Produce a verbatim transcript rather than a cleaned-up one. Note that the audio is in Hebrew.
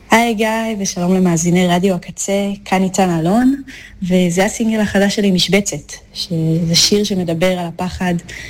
היי גיא, ושלום למאזיני רדיו הקצה, כאן ניצן אלון, וזה הסינגל החדש שלי משבצת, שזה שיר שמדבר על הפחד